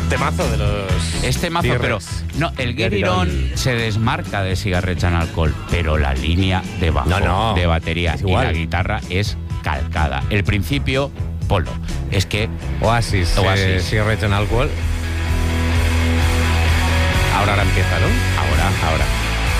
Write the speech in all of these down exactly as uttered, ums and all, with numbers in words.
temazo de los... Es temazo, pero no, el Get It On se desmarca de Cigarette and Alcohol, pero la línea de bajo, no, no, de batería es y la guitarra es calcada. El principio, polo. Es que... Oasis, Oasis. Eh, Cigarette and Alcohol. Ahora, ahora empieza, ¿no? Ahora, ahora.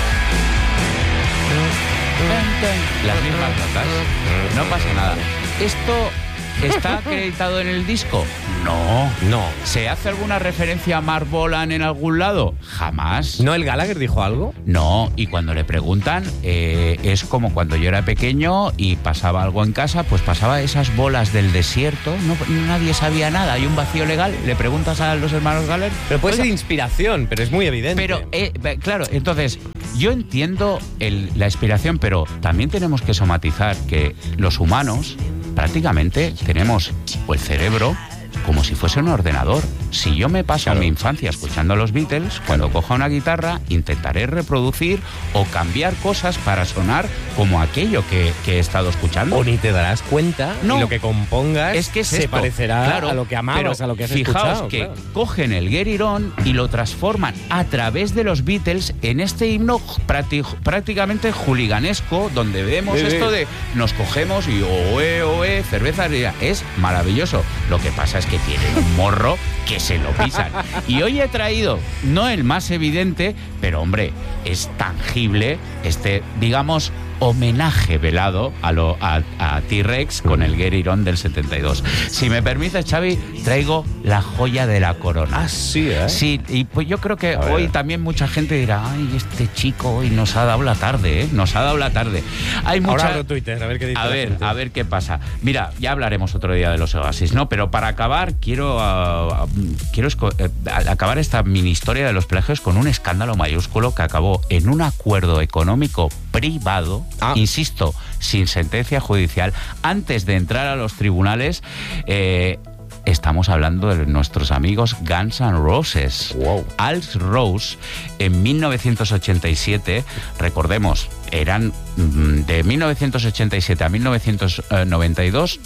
Las mismas notas. No pasa nada. ¿Esto está acreditado en el disco? No. No. ¿Se hace alguna referencia a Mark Bolan en algún lado? Jamás. ¿No el Gallagher dijo algo? No, y cuando le preguntan, eh, es como cuando yo era pequeño y pasaba algo en casa, pues pasaba esas bolas del desierto, no, nadie sabía nada, hay un vacío legal, le preguntas a los hermanos Gallagher... Pero puede oiga, ser inspiración, pero es muy evidente. Pero, eh, claro, entonces, yo entiendo el, la inspiración, pero también tenemos que somatizar que los humanos prácticamente tenemos o el cerebro como si fuese un ordenador. Si yo me paso claro. mi infancia escuchando a los Beatles, cuando coja una guitarra intentaré reproducir o cambiar cosas para sonar como aquello que, que he estado escuchando. O ni te darás cuenta no, y lo que compongas es que es se esto. parecerá claro, a lo que amabas, a lo que has fijaos escuchado. que claro. cogen el Get It On y lo transforman a través de los Beatles en este himno prácti- prácticamente juliganesco, donde vemos sí, esto sí. de nos cogemos y oe, oe, cerveza. Es maravilloso. Lo que pasa es que tienen un morro que se lo pisan. Y hoy he traído, no el más evidente, pero hombre, es tangible este, digamos, homenaje velado a, lo, a, a T-Rex con el Get It On del setenta y dos. Si me permites, Xavi, traigo la joya de la corona. Ah, sí, ¿eh? Sí, y pues yo creo que hoy también mucha gente dirá, ay, este chico hoy nos ha dado la tarde, ¿eh? Nos ha dado la tarde. Hay mucha... Ahora abro Twitter, a ver qué dice A la ver, gente. a ver qué pasa. Mira, ya hablaremos otro día de los Oasis, ¿no? Pero para acabar, quiero, uh, uh, quiero esco- uh, acabar esta mini historia de los plagios con un escándalo mayúsculo que acabó en un acuerdo económico privado, ah. insisto, sin sentencia judicial, antes de entrar a los tribunales. eh, Estamos hablando de nuestros amigos Guns N' Roses. Wow. Alex Rose, en mil novecientos ochenta y siete, recordemos, eran de mil novecientos ochenta y siete a mil novecientos noventa y dos,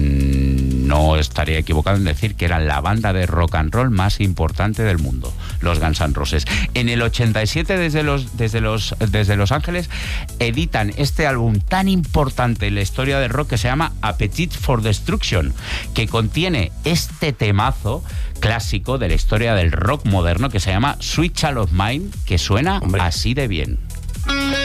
no estaría equivocado en decir que eran la banda de rock and roll más importante del mundo, los Guns N' Roses. En el ochenta y siete, desde los, desde los, desde Los Ángeles, editan este álbum tan importante en la historia del rock que se llama Appetite for Destruction, que contiene este temazo clásico de la historia del rock moderno que se llama Sweet Child of Mine, que suena Hombre. así de bien.